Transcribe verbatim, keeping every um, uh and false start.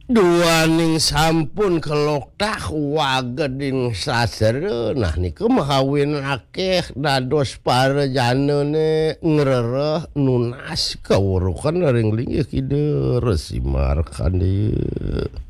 Duaning sampun keloktak wageding sasereunah niku mahawin akeh dados parejanene ngrereh nunas kawurukan ring linggih kieu Resi Markan ieu.